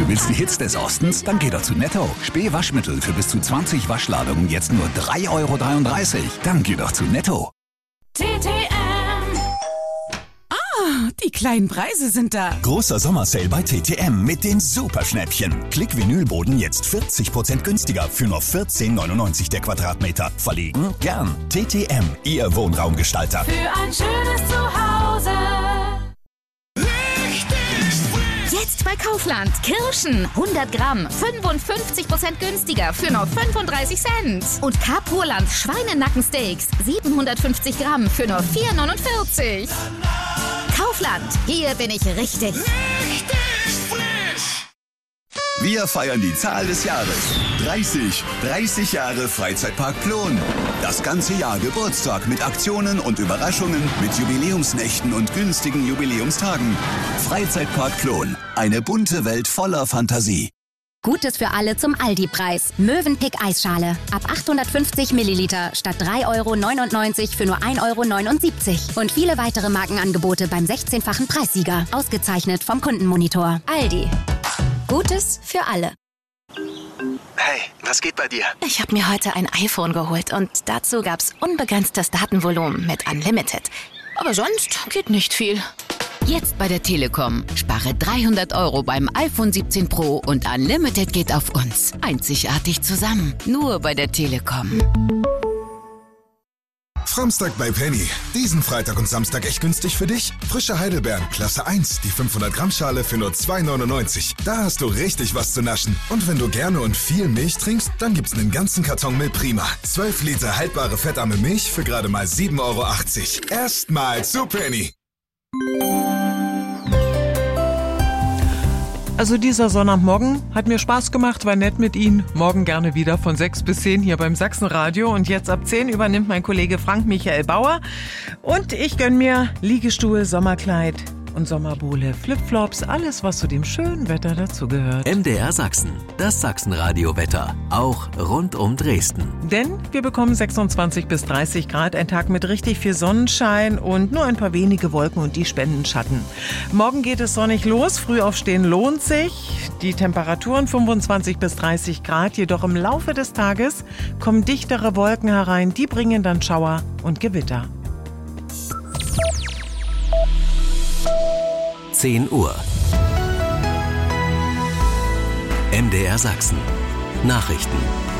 Du willst die Hits des Ostens? Dann geh doch zu Netto. Spee-Waschmittel für bis zu 20 Waschladungen jetzt nur 3,33 €. Dann geh doch zu Netto. TTM. Die kleinen Preise sind da. Großer Sommersale bei TTM mit den Superschnäppchen. Klick-Vinylboden jetzt 40% günstiger für nur 14,99 € der Quadratmeter. Verlegen? Gern. TTM, Ihr Wohnraumgestalter. Für ein schönes Zuhause. Jetzt bei Kaufland. Kirschen 100 Gramm, 55% günstiger für nur 35 Cent. Und Carpurland Schweinenackensteaks 750 Gramm für nur 4,49 €. Kaufland, hier bin ich richtig. Wir feiern die Zahl des Jahres. 30 Jahre Freizeitpark Plon. Das ganze Jahr Geburtstag mit Aktionen und Überraschungen, mit Jubiläumsnächten und günstigen Jubiläumstagen. Freizeitpark Plon. Eine bunte Welt voller Fantasie. Gutes für alle zum Aldi-Preis. Mövenpick Eisschale. Ab 850 Milliliter statt 3,99 € für nur 1,79 €. Und viele weitere Markenangebote beim 16-fachen Preissieger. Ausgezeichnet vom Kundenmonitor. Aldi. Gutes für alle. Hey, was geht bei dir? Ich habe mir heute ein iPhone geholt und dazu gab's unbegrenztes Datenvolumen mit Unlimited. Aber sonst geht nicht viel. Jetzt bei der Telekom. Spare 300 € beim iPhone 17 Pro und Unlimited geht auf uns. Einzigartig zusammen. Nur bei der Telekom. Framstag bei Penny. Diesen Freitag und Samstag echt günstig für dich. Frische Heidelbeeren, Klasse 1, die 500-Gramm-Schale für nur 2,99 €. Da hast du richtig was zu naschen. Und wenn du gerne und viel Milch trinkst, dann gibt's einen ganzen Karton Milprima. 12 Liter haltbare fettarme Milch für gerade mal 7,80 €. Erstmal zu Penny. Also dieser Sonntagmorgen hat mir Spaß gemacht, war nett mit Ihnen. Morgen gerne wieder von 6 bis 10 hier beim Sachsenradio. Und jetzt ab 10 übernimmt mein Kollege Frank Michael Bauer. Und ich gönn mir Liegestuhl, Sommerkleid und Sommerbohle, Flipflops, alles, was zu dem schönen Wetter dazugehört. MDR Sachsen, das Sachsenradio-Wetter, auch rund um Dresden. Denn wir bekommen 26 bis 30 Grad, ein Tag mit richtig viel Sonnenschein und nur ein paar wenige Wolken und die spenden Schatten. Morgen geht es sonnig los, früh aufstehen lohnt sich. Die Temperaturen 25 bis 30 Grad, jedoch im Laufe des Tages kommen dichtere Wolken herein, die bringen dann Schauer und Gewitter. 10 Uhr. MDR Sachsen. Nachrichten.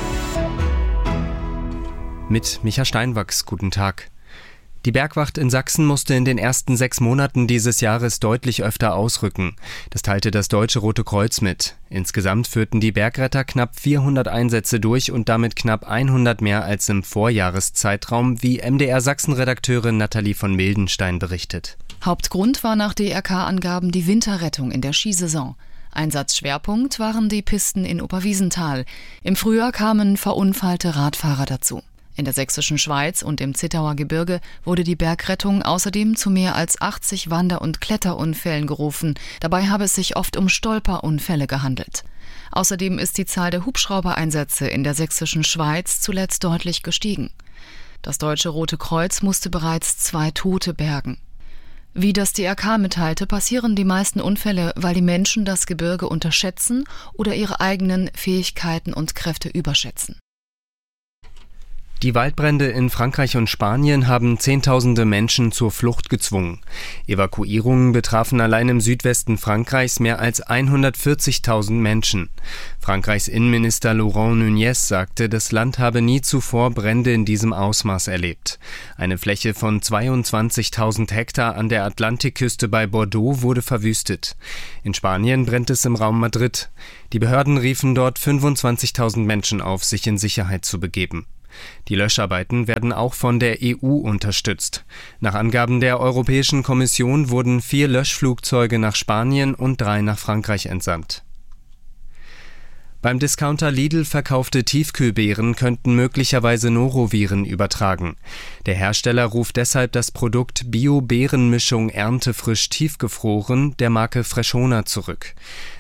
Mit Micha Steinwachs, guten Tag. Die Bergwacht in Sachsen musste in den ersten 6 Monaten dieses Jahres deutlich öfter ausrücken. Das teilte das Deutsche Rote Kreuz mit. Insgesamt führten die Bergretter knapp 400 Einsätze durch und damit knapp 100 mehr als im Vorjahreszeitraum, wie MDR Sachsen-Redakteurin Nathalie von Mildenstein berichtet. Hauptgrund war nach DRK-Angaben die Winterrettung in der Skisaison. Einsatzschwerpunkt waren die Pisten in Oberwiesenthal. Im Frühjahr kamen verunfallte Radfahrer dazu. In der sächsischen Schweiz und im Zittauer Gebirge wurde die Bergrettung außerdem zu mehr als 80 Wander- und Kletterunfällen gerufen. Dabei habe es sich oft um Stolperunfälle gehandelt. Außerdem ist die Zahl der Hubschraubereinsätze in der sächsischen Schweiz zuletzt deutlich gestiegen. Das Deutsche Rote Kreuz musste bereits 2 Tote bergen. Wie das DRK mitteilte, passieren die meisten Unfälle, weil die Menschen das Gebirge unterschätzen oder ihre eigenen Fähigkeiten und Kräfte überschätzen. Die Waldbrände in Frankreich und Spanien haben Zehntausende Menschen zur Flucht gezwungen. Evakuierungen betrafen allein im Südwesten Frankreichs mehr als 140.000 Menschen. Frankreichs Innenminister Laurent Nunez sagte, das Land habe nie zuvor Brände in diesem Ausmaß erlebt. Eine Fläche von 22.000 Hektar an der Atlantikküste bei Bordeaux wurde verwüstet. In Spanien brennt es im Raum Madrid. Die Behörden riefen dort 25.000 Menschen auf, sich in Sicherheit zu begeben. Die Löscharbeiten werden auch von der EU unterstützt. Nach Angaben der Europäischen Kommission wurden 4 Löschflugzeuge nach Spanien und 3 nach Frankreich entsandt. Beim Discounter Lidl verkaufte Tiefkühlbeeren könnten möglicherweise Noroviren übertragen. Der Hersteller ruft deshalb das Produkt Bio-Beerenmischung Erntefrisch tiefgefroren der Marke Freshona zurück.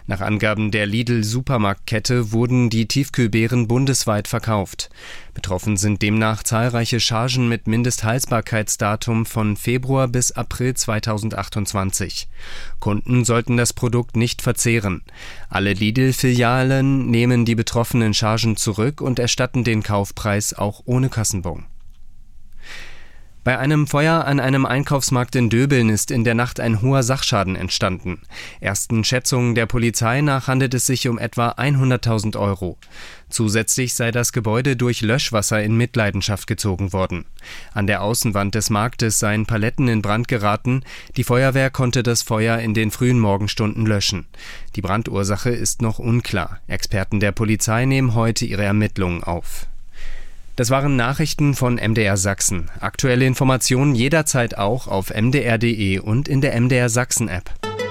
Nach Angaben der Lidl-Supermarktkette wurden die Tiefkühlbeeren bundesweit verkauft. Betroffen sind demnach zahlreiche Chargen mit Mindesthaltbarkeitsdatum von Februar bis April 2028. Kunden sollten das Produkt nicht verzehren. Alle Lidl-Filialen nehmen die betroffenen Chargen zurück und erstatten den Kaufpreis auch ohne Kassenbon. Bei einem Feuer an einem Einkaufsmarkt in Döbeln ist in der Nacht ein hoher Sachschaden entstanden. Ersten Schätzungen der Polizei nach handelt es sich um etwa 100.000 Euro. Zusätzlich sei das Gebäude durch Löschwasser in Mitleidenschaft gezogen worden. An der Außenwand des Marktes seien Paletten in Brand geraten. Die Feuerwehr konnte das Feuer in den frühen Morgenstunden löschen. Die Brandursache ist noch unklar. Experten der Polizei nehmen heute ihre Ermittlungen auf. Das waren Nachrichten von MDR Sachsen. Aktuelle Informationen jederzeit auch auf mdr.de und in der MDR Sachsen-App.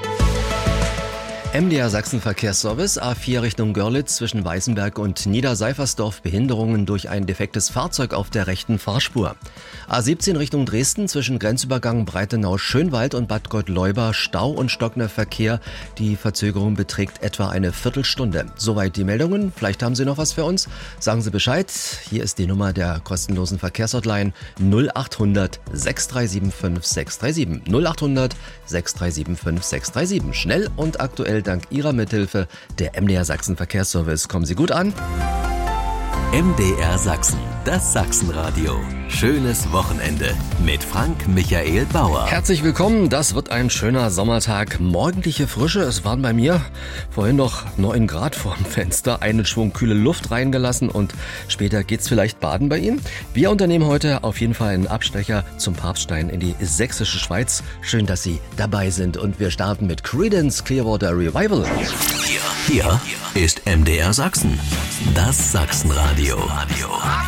MDR Sachsen Verkehrsservice, A4 Richtung Görlitz zwischen Weißenberg und Niederseifersdorf, Behinderungen durch ein defektes Fahrzeug auf der rechten Fahrspur. A17 Richtung Dresden zwischen Grenzübergang Breitenau-Schönwald und Bad Gottleuba, Stau und stockender Verkehr. Die Verzögerung beträgt etwa eine Viertelstunde. Soweit die Meldungen. Vielleicht haben Sie noch was für uns. Sagen Sie Bescheid. Hier ist die Nummer der kostenlosen Verkehrshotline 0800 6375 637. 0800 6375 637. Schnell und aktuell dank Ihrer Mithilfe der MDR Sachsen Verkehrsservice. Kommen Sie gut an. MDR Sachsen, das Sachsenradio. Schönes Wochenende mit Frank Michael Bauer. Herzlich willkommen, das wird ein schöner Sommertag. Morgendliche Frische, es waren bei mir vorhin noch 9 Grad vorm Fenster, einen Schwung kühle Luft reingelassen und später geht's vielleicht baden bei Ihnen. Wir unternehmen heute auf jeden Fall einen Abstecher zum Papststein in die sächsische Schweiz. Schön, dass Sie dabei sind und wir starten mit Creedence Clearwater Revival. Hier ist MDR Sachsen, das Sachsenradio.